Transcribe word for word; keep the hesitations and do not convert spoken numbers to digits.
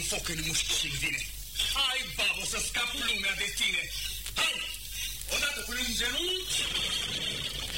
foc în mușchi și-mi vine. Hai, babo, să scap lumea de tine. Hai! Odată până în genunchi